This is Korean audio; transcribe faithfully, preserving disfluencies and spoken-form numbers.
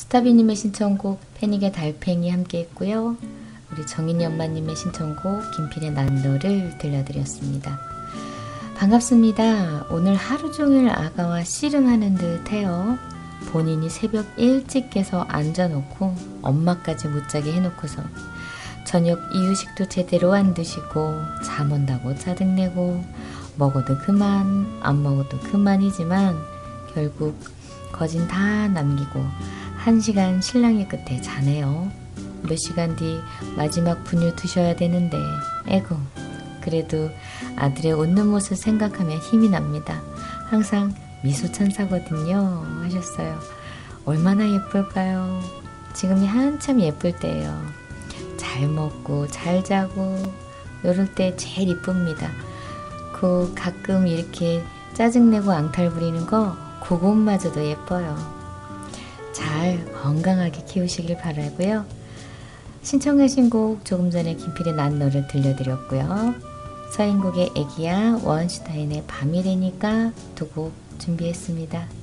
스타비님의 신청곡 패닉의 달팽이 함께 했고요. 우리 정인이 엄마님의 신청곡 김필의 난로를 들려드렸습니다. 반갑습니다. 오늘 하루 종일 아가와 씨름하는 듯 해요. 본인이 새벽 일찍 깨서 앉아놓고 엄마까지 못 자게 해놓고서 저녁 이유식도 제대로 안 드시고 잠 온다고 짜증내고 먹어도 그만 안 먹어도 그만이지만 결국 거진 다 남기고 한 시간 신랑의 끝에 자네요. 몇 시간 뒤 마지막 분유 드셔야 되는데 에고 그래도 아들의 웃는 모습 생각하면 힘이 납니다. 항상 미소천사거든요 하셨어요. 얼마나 예쁠까요? 지금이 한참 예쁠 때예요. 잘 먹고 잘 자고 이럴 때 제일 이쁩니다. 그 가끔 이렇게 짜증내고 앙탈 부리는 거 그것마저도 예뻐요. 잘 건강하게 키우시길 바라고요. 신청하신 곡 조금 전에 김필의 난너를 들려드렸고요. 서인국의 애기야, 원슈타인의 밤이 되니까 두 곡 준비했습니다.